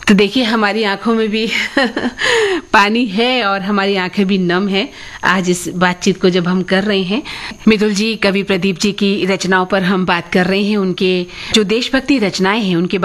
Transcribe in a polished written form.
तो देखिए हमारी आंखों में भी पानी है और हमारी आंखें भी नम है आज इस बातचीत को जब हम कर रहे हैं। मितुल जी, कवि प्रदीप जी की रचनाओं पर हम बात कर रहे हैं, उनके जो देशभक्ति रचनाएं हैं उनके